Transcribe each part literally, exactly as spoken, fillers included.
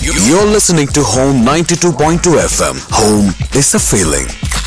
You're listening to Home ninety-two point two F M. Home is a feeling.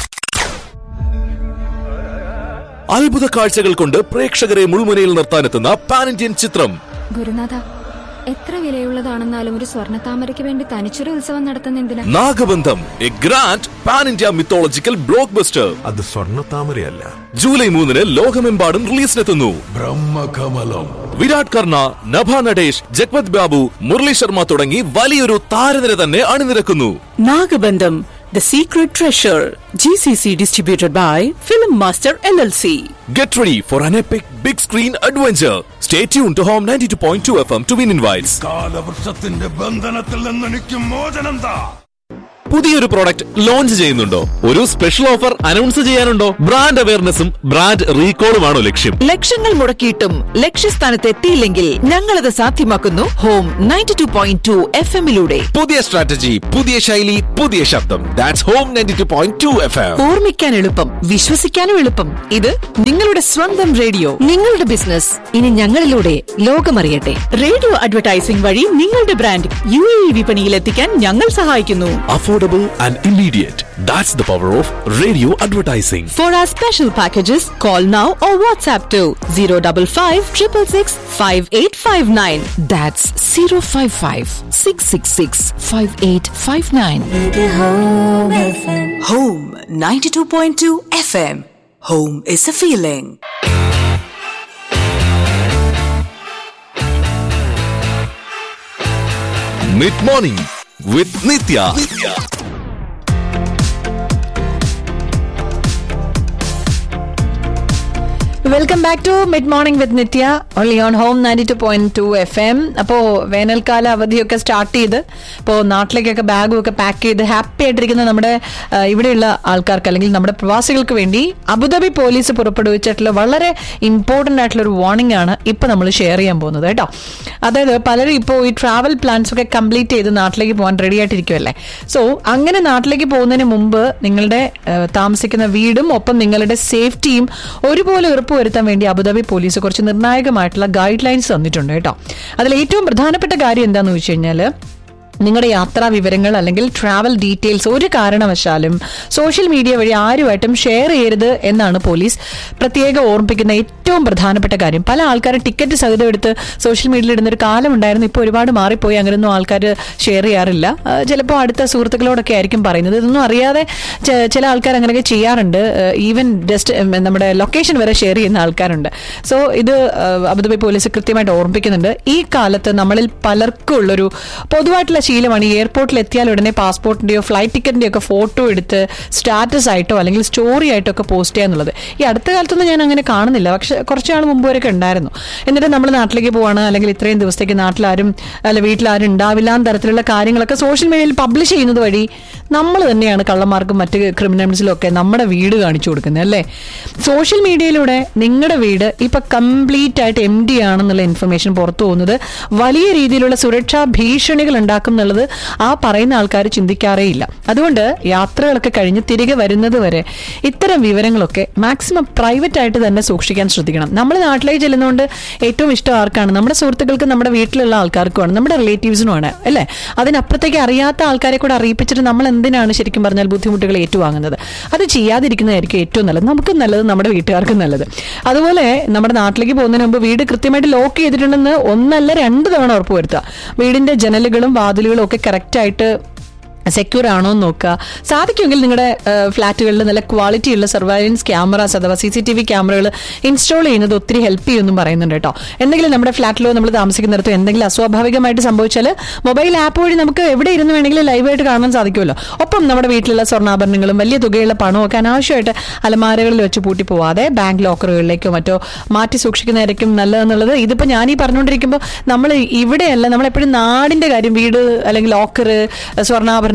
അത്ഭുത കാഴ്ചകൾ കൊണ്ട് പ്രേക്ഷകരെ മുൾമുനയിൽ നിർത്താനെത്തുന്ന പാൻ ഇന്ത്യൻ ചിത്രം. ഗുരുനാഥ, എത്ര വിലയുള്ളതാണെന്നാലും ഒരു സ്വർണ്ണത്താമരയ്ക്ക് വേണ്ടി തനിച്ചൊരു ഉത്സവം നടത്തുന്ന എന്തിനാ? നാഗബന്ധം, A grand pan India mythological block buster. അത് സ്വർണ്ണത്താമരയല്ല. ജൂലൈ മൂന്നിന് ലോകമെമ്പാടും റിലീസിനെത്തുന്നു. ബ്രഹ്മകമലം. വിരാട് കർണ, നഭ നടേഷ്, ജഗ്പത് ബാബു, മുരളി ശർമ്മ തുടങ്ങി വലിയൊരു താരനിര തന്നെ അണിനിരക്കുന്നു. നാഗബന്ധം, The Secret Treasure. G C C distributed by Film Master L L C. Get ready for an epic big screen adventure. Stay tuned to Home ninety-two point two F M to win invites. കാലവൃക്ഷത്തിന്റെ ബന്ധനത്തിൽ നിന്ന് എനിക്ക് മോചനം താ. പുതിയൊരു product launch ചെയ്യുന്നുണ്ടോ? ഒരു special offer announce ചെയ്യാനുണ്ടോ? Brand അവയർനെസ്സും brand റീകോളുമാണോ ലക്ഷ്യം? ലക്ഷങ്ങൾ മുടക്കിയിട്ടും ലക്ഷ്യസ്ഥാനത്ത് എത്തിയില്ലെങ്കിൽ ഞങ്ങളത് സാധ്യമാക്കുന്നു home ninety two point two F എമ്മിലൂടെ. പുതിയ സ്ട്രാറ്റജി, പുതിയ ശൈലി, പുതിയ ശബ്ദം. That's home ninety two point two F M. ഓർമ്മിക്കാൻ എളുപ്പം, വിശ്വസിക്കാനും എളുപ്പം. ഇത് നിങ്ങളുടെ സ്വന്തം റേഡിയോ. നിങ്ങളുടെ ബിസിനസ് ഇനി ഞങ്ങളിലൂടെ ലോകമറിയട്ടെ. റേഡിയോ അഡ്വർടൈസിംഗ് വഴി നിങ്ങളുടെ ബ്രാൻഡ് യു എ ഇ വിപണിയിൽ എത്തിക്കാൻ ഞങ്ങൾ സഹായിക്കുന്നു. Affordable and immediate. That's the power of radio advertising. For our special packages, call now or WhatsApp to zero five five six six six five eight five nine. That's zero five five six six six five eight five nine. Home ninety-two point two F M. Home is a feeling. Mid morning with Nitya. Nitya. Welcome back to mid morning with Nithya, only on home ninety two point two F M. അപ്പോൾ വേനൽക്കാല അവധിയൊക്കെ start ചെയ്ത് ഇപ്പോൾ നാട്ടിലേക്കൊക്കെ ബാഗും ഒക്കെ pack ചെയ്ത് happy ആയിട്ടിരിക്കുന്ന നമ്മുടെ ഇവിടെയുള്ള ആൾക്കാർക്ക് അല്ലെങ്കിൽ നമ്മുടെ പ്രവാസികൾക്ക് വേണ്ടി അബുദാബി പോലീസ് പുറപ്പെടുവിച്ചിട്ടുള്ള വളരെ ഇമ്പോർട്ടൻ്റ് ആയിട്ടുള്ള ഒരു വാർണിംഗ് ആണ് ഇപ്പോൾ നമ്മൾ ഷെയർ ചെയ്യാൻ പോകുന്നത് കേട്ടോ. അതായത് പലരും ഇപ്പോൾ ഈ ട്രാവൽ പ്ലാൻസ് ഒക്കെ കംപ്ലീറ്റ് ചെയ്ത് നാട്ടിലേക്ക് പോകാൻ റെഡി ആയിട്ടിരിക്കുമല്ലേ. സോ അങ്ങനെ നാട്ടിലേക്ക് പോകുന്നതിന് മുമ്പ് നിങ്ങളുടെ താമസിക്കുന്ന വീടും ഒപ്പം നിങ്ങളുടെ സേഫ്റ്റിയും ഒരുപോലെ ഉറപ്പ് വരുത്താൻ വേണ്ടി അബുദാബി പോലീസ് കുറച്ച് നിർണായകമായിട്ടുള്ള ഗൈഡ് ലൈൻസ് തന്നിട്ടുണ്ട് കേട്ടോ. അതിൽ ഏറ്റവും പ്രധാനപ്പെട്ട കാര്യം എന്താണെന്ന് വെച്ച് കഴിഞ്ഞാൽ, നിങ്ങളുടെ യാത്രാ വിവരങ്ങൾ അല്ലെങ്കിൽ ട്രാവൽ ഡീറ്റെയിൽസ് ഒരു കാരണവശാലും സോഷ്യൽ മീഡിയ വഴി ആരുമായിട്ടും ഷെയർ ചെയ്യരുത് എന്നാണ് പോലീസ് പ്രത്യേകം ഓർമ്മിപ്പിക്കുന്ന ഏറ്റവും പ്രധാനപ്പെട്ട കാര്യം. പല ആൾക്കാരും ടിക്കറ്റ് സഹിതം എടുത്ത് സോഷ്യൽ മീഡിയയിൽ ഇടുന്നൊരു കാലം ഉണ്ടായിരുന്നു. ഇപ്പോൾ ഒരുപാട് മാറിപ്പോയി, അങ്ങനെയൊന്നും ആൾക്കാർ ഷെയർ ചെയ്യാറില്ല. ചിലപ്പോൾ അടുത്ത സുഹൃത്തുക്കളോടൊക്കെ ആയിരിക്കും പറയുന്നത്. ഇതൊന്നും അറിയാതെ ചില ആൾക്കാർ അങ്ങനെയൊക്കെ ചെയ്യാറുണ്ട്. ഈവൻ ജസ്റ്റ് നമ്മുടെ ലൊക്കേഷൻ വരെ ഷെയർ ചെയ്യുന്ന ആൾക്കാരുണ്ട്. സോ ഇത് അബുദാബി പോലീസ് കൃത്യമായിട്ട് ഓർമ്മിപ്പിക്കുന്നുണ്ട്. ഈ കാലത്ത് നമ്മളിൽ പലർക്കും ഉള്ളൊരു പൊതുവായിട്ടുള്ള ശീലമാണ് ഈ എയർപോർട്ടിൽ എത്തിയാൽ ഉടനെ പാസ്പോർട്ടിന്റെയോ ഫ്ലൈറ്റ് ടിക്കറ്റിന്റെയോ ഒക്കെ ഫോട്ടോ എടുത്ത് സ്റ്റാറ്റസ് ആയിട്ടോ അല്ലെങ്കിൽ സ്റ്റോറി ആയിട്ടോ ഒക്കെ പോസ്റ്റ് ചെയ്യാന്നുള്ളത്. ഈ അടുത്ത കാലത്തൊന്നും ഞാൻ അങ്ങനെ കാണുന്നില്ല, പക്ഷെ കുറച്ച് നാൾ മുമ്പ് വരെയൊക്കെ ഉണ്ടായിരുന്നു. എന്നിട്ട് നമ്മൾ നാട്ടിലേക്ക് പോവാണ് അല്ലെങ്കിൽ ഇത്രയും ദിവസത്തേക്ക് നാട്ടിലാരും അല്ല വീട്ടിലാരും ഉണ്ടാവില്ല എന്ന തരത്തിലുള്ള കാര്യങ്ങളൊക്കെ സോഷ്യൽ മീഡിയയിൽ പബ്ലിഷ് ചെയ്യുന്നത് വഴി നമ്മൾ തന്നെയാണ് കള്ളന്മാർക്കും മറ്റ് ക്രിമിനൽസിലും ഒക്കെ നമ്മുടെ വീട് കാണിച്ചു കൊടുക്കുന്നത് അല്ലേ. സോഷ്യൽ മീഡിയയിലൂടെ നിങ്ങളുടെ വീട് ഇപ്പൊ കംപ്ലീറ്റ് ആയിട്ട് എം ഡി ആണെന്നുള്ള ഇൻഫർമേഷൻ പുറത്തു പോകുന്നത് വലിയ രീതിയിലുള്ള സുരക്ഷാ ഭീഷണികൾ ഉണ്ടാക്കും എന്നുള്ളത് ആ പറയുന്ന ആൾക്കാർ ചിന്തിക്കാറേ ഇല്ല. അതുകൊണ്ട് യാത്രകളൊക്കെ കഴിഞ്ഞ് തിരികെ വരുന്നത് വരെ ഇത്തരം വിവരങ്ങളൊക്കെ മാക്സിമം പ്രൈവറ്റ് ആയിട്ട് തന്നെ സൂക്ഷിക്കാൻ ശ്രദ്ധിക്കണം. നമ്മൾ നാട്ടിലേക്ക് ചെല്ലുന്നതുകൊണ്ട് ഏറ്റവും ഇഷ്ടം ആർക്കാണ്? നമ്മുടെ സുഹൃത്തുക്കൾക്ക്, നമ്മുടെ വീട്ടിലുള്ള ആൾക്കാർക്കുമാണ്, നമ്മുടെ റിലേറ്റീവ്സിനുമാണ് അല്ലേ. അതിനപ്പുറത്തേക്ക് അറിയാത്ത ആൾക്കാരെ കൂടെ അറിയിപ്പിച്ചിട്ട് നമ്മൾ എന്തിനാണ് ശരിക്കും പറഞ്ഞാൽ ബുദ്ധിമുട്ടുകൾ ഏറ്റുവാങ്ങുന്നത്? അത് ചെയ്യാതിരിക്കുന്നതായിരിക്കും ഏറ്റവും നല്ലത്. നമുക്കും നല്ലത്, നമ്മുടെ വീട്ടുകാർക്കും നല്ലത്. അതുപോലെ നമ്മുടെ നാട്ടിലേക്ക് പോകുന്നതിന് മുമ്പ് വീട് കൃത്യമായിട്ട് ലോക്ക് ചെയ്തിട്ടുണ്ടെന്ന് ഒന്നല്ല രണ്ട് തവണ ഉറപ്പ് വരുത്തുക. വീടിന്റെ ജനലുകളും വാതിലുകളും ഒക്കെ കറക്റ്റ് ആയിട്ട് സെക്യൂർ ആണോ എന്ന് നോക്കുക. സാധിക്കുമെങ്കിൽ നിങ്ങളുടെ ഫ്ലാറ്റുകളിൽ നല്ല ക്വാളിറ്റിയുള്ള സർവൈലൻസ് ക്യാമറാസ് അഥവാ സി സി ടി വി ക്യാമറകൾ ഇൻസ്റ്റാൾ ചെയ്യുന്നത് ഒത്തിരി ഹെൽപ്പ് ചെയ്യുമെന്നും പറയുന്നുണ്ട് കേട്ടോ. എന്തെങ്കിലും നമ്മുടെ ഫ്ലാറ്റിലോ നമ്മൾ താമസിക്കുന്നിടത്തോ എന്തെങ്കിലും അസ്വാഭാവികമായിട്ട് സംഭവിച്ചാൽ മൊബൈൽ ആപ്പ് വഴി നമുക്ക് എവിടെ ഇരുന്ന് വേണമെങ്കിലും ലൈവായിട്ട് കാണാൻ സാധിക്കുമല്ലോ. ഒപ്പം നമ്മുടെ വീട്ടിലുള്ള സ്വർണ്ണാഭരണങ്ങളും വലിയ തുകയുള്ള പണമൊക്കെ അനാവശ്യമായിട്ട് അലമാരകളിൽ വെച്ച് പൂട്ടി പോവാതെ ബാങ്ക് ലോക്കറുകളിലേക്കോ മറ്റോ മാറ്റി സൂക്ഷിക്കുന്നതായിരിക്കും നല്ലതെന്നുള്ളത്. ഇതിപ്പോൾ ഞാൻ ഈ പറഞ്ഞുകൊണ്ടിരിക്കുമ്പോൾ നമ്മൾ ഇവിടെയല്ല, നമ്മളെപ്പോഴും നാടിൻ്റെ കാര്യം, വീട് അല്ലെങ്കിൽ ലോക്കർ, സ്വർണ്ണാഭരണം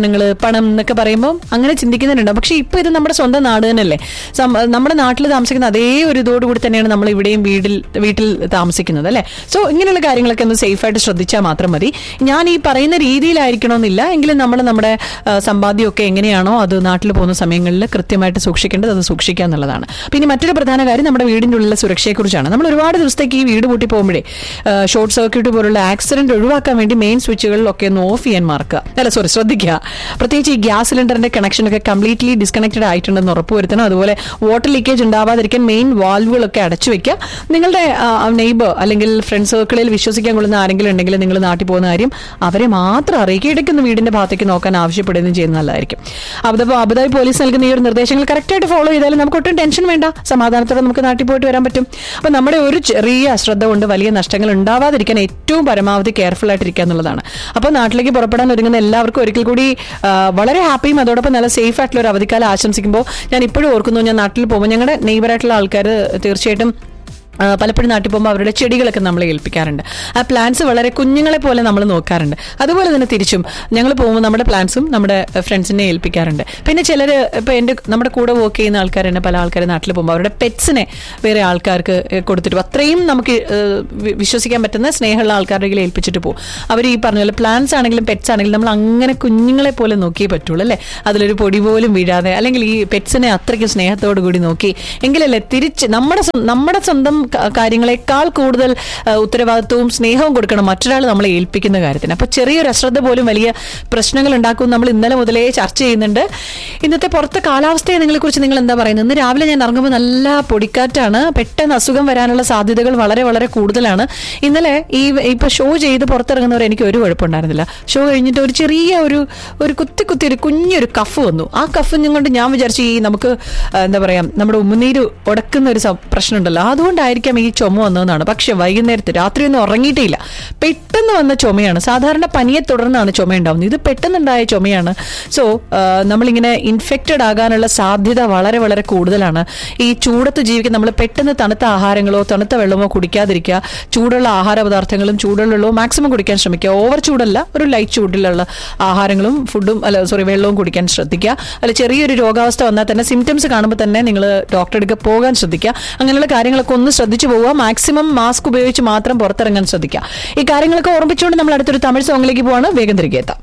ഉപകരണങ്ങൾ, പണം എന്നൊക്കെ പറയുമ്പോൾ അങ്ങനെ ചിന്തിക്കുന്നുണ്ടാവും. പക്ഷെ ഇപ്പൊ ഇത് നമ്മുടെ സ്വന്തം നാട് തന്നെയല്ലേ. നമ്മുടെ നാട്ടിൽ താമസിക്കുന്ന അതേ ഒരു ഇതോടുകൂടി തന്നെയാണ് നമ്മൾ ഇവിടെയും വീട്ടിൽ വീട്ടിൽ താമസിക്കുന്നത് അല്ലെ. സോ ഇങ്ങനെയുള്ള കാര്യങ്ങളൊക്കെ ഒന്ന് സേഫ് ആയിട്ട് ശ്രദ്ധിച്ചാൽ മാത്രം മതി. ഞാൻ ഈ പറയുന്ന രീതിയിലായിരിക്കണമെന്നില്ല, എങ്കിലും നമ്മൾ നമ്മുടെ സമ്പാദ്യമൊക്കെ എങ്ങനെയാണോ അത് നാട്ടിൽ പോകുന്ന സമയങ്ങളിൽ കൃത്യമായിട്ട് സൂക്ഷിക്കേണ്ടത് അത് സൂക്ഷിക്കുക എന്നുള്ളതാണ്. പിന്നെ മറ്റൊരു പ്രധാന കാര്യം നമ്മുടെ വീടിൻ്റെ ഉള്ളിലെ സുരക്ഷയെക്കുറിച്ചാണ്. നമ്മൾ ഒരുപാട് ദിവസത്തേക്ക് ഈ വീട് പൂട്ടി പോകുമ്പോഴേ ഷോർട്ട് സർക്യൂട്ട് പോലുള്ള ആക്സിഡന്റ് ഒഴിവാക്കാൻ വേണ്ടി മെയിൻ സ്വിച്ചുകളിലൊക്കെ ഒന്ന് ഓഫ് ചെയ്യാൻ മാർക്കുക അല്ല സോറി ശ്രദ്ധിക്കുക. പ്രത്യേകിച്ച് ഈ ഗ്യാസ് സിലിണ്ടറിന്റെ കണക്ഷനൊക്കെ കംപ്ലീറ്റ്ലി ഡിസ്കണക്റ്റഡ് ആയിട്ടുണ്ടെന്ന് ഉറപ്പുവരുത്തണം. അതുപോലെ വാട്ടർ ലീക്കേജ് ഉണ്ടാവാതിരിക്കാൻ മെയിൻ വാൽവുകളൊക്കെ അടച്ചു വെക്കുക. നിങ്ങളുടെ നെയ്ബർ അല്ലെങ്കിൽ ഫ്രണ്ട് സർക്കിളിൽ വിശ്വസിക്കാൻ കൊള്ളുന്ന ആരെങ്കിലും ഉണ്ടെങ്കിൽ നിങ്ങൾ നാട്ടിൽ പോകുന്ന കാര്യം അവരെ മാത്രം അറിയിക്കുക. ഇടയ്ക്കൊന്ന് വീടിന്റെ ഭാഗത്തേക്ക് നോക്കാൻ ആവശ്യപ്പെടുകയും ചെയ്യുന്നത് നല്ലതായിരിക്കും. അപ്പോൾ അബുദാബി പോലീസ് നൽകുന്ന ഈ ഒരു നിർദ്ദേശങ്ങൾ കറക്റ്റായിട്ട് ഫോളോ ചെയ്താലും നമുക്ക് ഒട്ടും ടെൻഷൻ വേണ്ട, സമാധാനത്തോടെ നമുക്ക് നാട്ടിൽ പോയിട്ട് വരാൻ പറ്റും. അപ്പോൾ നമ്മുടെ ഒരു ചെറിയ അശ്രദ്ധ കൊണ്ട് വലിയ നഷ്ടങ്ങൾ ഉണ്ടാവാതിരിക്കാൻ ഏറ്റവും പരമാവധി കെയർഫുൾ ആയിട്ടിരിക്കുക എന്നുള്ളതാണ്. അപ്പോൾ നാട്ടിലേക്ക് പുറപ്പെടാൻ ഒരുങ്ങുന്ന എല്ലാവർക്കും ഒരിക്കൽ കൂടി വളരെ ഹാപ്പിയും അതോടൊപ്പം നല്ല സേഫ് ആയിട്ടുള്ള ഒരു അവധിക്കാലം ആശംസിക്കുമ്പോൾ ഞാൻ ഇപ്പോഴും ഓർക്കുന്നു, ഞാൻ നാട്ടിൽ പോകുമ്പോൾ ഞങ്ങളുടെ നെയ്ബറായിട്ടുള്ള ആൾക്കാർ തീർച്ചയായിട്ടും പലപ്പോഴും നാട്ടിൽ പോകുമ്പോൾ അവരുടെ ചെടികളൊക്കെ നമ്മളെ ഏൽപ്പിക്കാറുണ്ട്. ആ പ്ലാന്റ്സ് വളരെ കുഞ്ഞുങ്ങളെ പോലെ നമ്മൾ നോക്കാറുണ്ട്. അതുപോലെ തന്നെ തിരിച്ചും ഞങ്ങൾ പോകുമ്പോൾ നമ്മുടെ പ്ലാന്റ്സും നമ്മുടെ ഫ്രണ്ട്സിനെ ഏൽപ്പിക്കാറുണ്ട്. പിന്നെ ചിലർ ഇപ്പോൾ എൻ്റെ നമ്മുടെ കൂടെ വർക്ക് ചെയ്യുന്ന ആൾക്കാർ തന്നെ പല ആൾക്കാർ നാട്ടിൽ പോകുമ്പോൾ അവരുടെ പെറ്റ്സിനെ വേറെ ആൾക്കാർക്ക് കൊടുത്തിട്ട് അത്രയും നമുക്ക് വിശ്വസിക്കാൻ പറ്റുന്ന സ്നേഹമുള്ള ആൾക്കാരുടെ കയ്യിൽ ഏൽപ്പിച്ചിട്ട് പോകും. അവർ ഈ പറഞ്ഞ പോലെ പ്ലാന്റ്സ് ആണെങ്കിലും പെറ്റ്സ് ആണെങ്കിലും നമ്മൾ അങ്ങനെ കുഞ്ഞുങ്ങളെ പോലെ നോക്കിയേ പറ്റുള്ളൂ അല്ലേ. അതിലൊരു പൊടി പോലും വീഴാതെ അല്ലെങ്കിൽ ഈ പെറ്റ്സിനെ അത്രയ്ക്ക് സ്നേഹത്തോടു കൂടി നോക്കി എങ്കിലല്ലേ തിരിച്ച് നമ്മുടെ നമ്മുടെ സ്വന്തം കാര്യങ്ങളെക്കാൾ കൂടുതൽ ഉത്തരവാദിത്വവും സ്നേഹവും കൊടുക്കണം മറ്റൊരാൾ നമ്മളെ ഏൽപ്പിക്കുന്ന കാര്യത്തിന്. അപ്പൊ ചെറിയൊരു അശ്രദ്ധ പോലും വലിയ പ്രശ്നങ്ങൾ ഉണ്ടാക്കും. നമ്മൾ ഇന്നലെ മുതലേ ചർച്ച ചെയ്യുന്നുണ്ട്. ഇന്നത്തെ പുറത്തെ കാലാവസ്ഥയെ നിങ്ങളെ കുറിച്ച് നിങ്ങൾ എന്താ പറയുന്നത്? ഇന്ന് രാവിലെ ഞാൻ ഇറങ്ങുമ്പോൾ നല്ല പൊടിക്കാറ്റാണ്. പെട്ടെന്ന് അസുഖം വരാനുള്ള സാധ്യതകൾ വളരെ വളരെ കൂടുതലാണ്. ഇന്നലെ ഈ ഇപ്പൊ ഷോ ചെയ്ത് പുറത്തിറങ്ങുന്നവർ എനിക്ക് ഒരു കുഴപ്പമുണ്ടായിരുന്നില്ല. ഷോ കഴിഞ്ഞിട്ട് ഒരു ചെറിയ ഒരു ഒരു കുത്തി കുത്തി ഒരു കുഞ്ഞൊരു കഫ് വന്നു. ആ കഫ് കൊണ്ട് ഞാൻ വിചാരിച്ചു ഈ നമുക്ക് എന്താ പറയാ നമ്മുടെ ഉമിനീര് ഉടക്കുന്ന ഒരു പ്രശ്നം ഉണ്ടല്ലോ, അതുകൊണ്ടായിരിക്കും ഈ ചുമ വന്നതെന്നാണ്. പക്ഷെ വൈകുന്നേരത്ത് രാത്രിയൊന്നും ഉറങ്ങിയിട്ടില്ല. പെട്ടെന്ന് വന്ന ചുമയാണ്. സാധാരണ പനിയെ തുടർന്നാണ് ചുമ ഉണ്ടാവുന്നത്, ഇത് പെട്ടെന്നുണ്ടായ ചുമയാണ്. സോ നമ്മളിങ്ങനെ ഇൻഫെക്റ്റഡ് ആകാനുള്ള സാധ്യത വളരെ വളരെ കൂടുതലാണ്. ഈ ചൂടത്ത് ജീവിക്കാൻ നമ്മൾ പെട്ടെന്ന് തണുത്ത ആഹാരങ്ങളോ തണുത്ത വെള്ളമോ കുടിക്കാതിരിക്കുക. ചൂടുള്ള ആഹാര പദാർത്ഥങ്ങളും ചൂടുള്ള വെള്ളവും മാക്സിമം കുടിക്കാൻ ശ്രമിക്കുക. ഓവർ ചൂടല്ല, ഒരു ലൈറ്റ് ചൂടിലുള്ള ആഹാരങ്ങളും ഫുഡും അല്ല സോറി വെള്ളവും കുടിക്കാൻ ശ്രദ്ധിക്കുക. അല്ല ചെറിയൊരു രോഗാവസ്ഥ വന്നാൽ തന്നെ സിംറ്റംസ് കാണുമ്പോൾ തന്നെ നിങ്ങൾ ഡോക്ടറെ അടുക്ക പോകാൻ ശ്രദ്ധിക്കുക. അങ്ങനെയുള്ള കാര്യങ്ങളൊക്കെ ഒന്ന് ശ്രദ്ധിച്ചു പോവുക. മാക്സിമം മാസ്ക് ഉപയോഗിച്ച് മാത്രം പുറത്തിറങ്ങാൻ ശ്രദ്ധിക്കുക. ഈ കാര്യങ്ങളൊക്കെ ഓർമ്മിച്ചുകൊണ്ട് നമ്മൾ അടുത്തൊരു തമിഴ് സോങ്ങിലേക്ക് പോവാണ്. വേഗം തിരികെ എത്താം.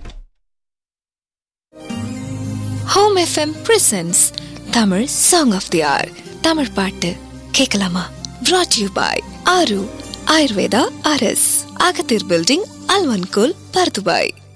Home FM presence Tamil song of they are. Tamil பாட்டு கேட்கலாமா? brought to you by ஆரு ஆயுர்வேதா அரஸ், அகத்தீர் பில்டிங், அல்வன்கோல், பர்துபாய்.